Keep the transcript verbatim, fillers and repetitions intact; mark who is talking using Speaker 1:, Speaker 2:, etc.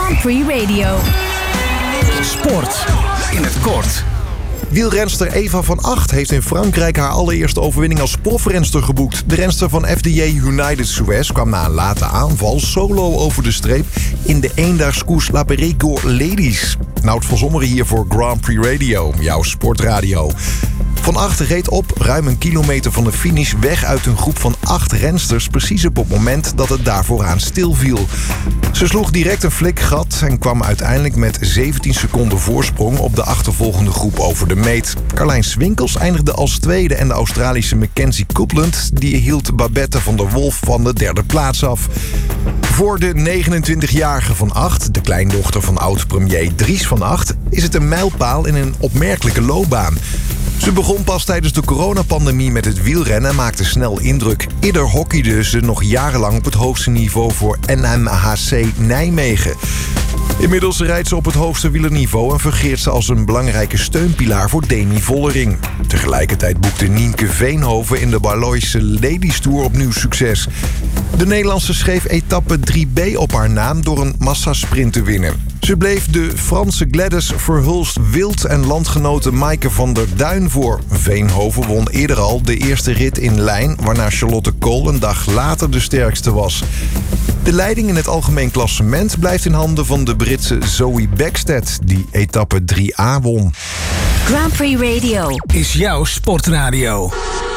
Speaker 1: Grand Prix Radio.
Speaker 2: Sport in het kort.
Speaker 3: Wielrenster Eva van Acht heeft in Frankrijk haar allereerste overwinning als profrenster geboekt. De renster van F D J United Suez kwam na een late aanval solo over de streep in de eendagskoers La Périgord Ladies. Nout van Zommeren hier voor Grand Prix Radio, jouw sportradio. Van Acht reed op ruim een kilometer van de finish weg uit een groep van acht rensters, precies op het moment dat het daar vooraan stilviel. Ze sloeg direct een flikgat en kwam uiteindelijk met zeventien seconden voorsprong op de achtervolgende groep over de meet. Carlijn Swinkels eindigde als tweede en de Australische Mackenzie Copeland die hield Babette van der Wolf van de derde plaats af. Voor de negenentwintigjarige Van Acht, de kleindochter van oud-premier Dries Van Acht, is het een mijlpaal in een opmerkelijke loopbaan. Ze begon pas tijdens de coronapandemie met het wielrennen en maakte snel indruk. Eerder hockeyde ze nog jarenlang op het hoogste niveau voor N M H C Nijmegen. Inmiddels rijdt ze op het hoogste wielerniveau en fungeert ze als een belangrijke steunpilaar voor Demi Vollering. Tegelijkertijd boekte Nienke Veenhoven in de Baloise Ladies Tour opnieuw succes. De Nederlandse schreef etappe drie B op haar naam door een massasprint te winnen. Ze bleef de Franse Gladys Verhulst Wild en landgenote Maaike van der Duin voor. Veenhoven won eerder al de eerste rit in lijn, waarna Charlotte Kool een dag later de sterkste was. De leiding in het algemeen klassement blijft in handen van de Britse Zoe Bäckstedt, die etappe drie A won.
Speaker 1: Grand Prix Radio
Speaker 2: Is jouw sportradio.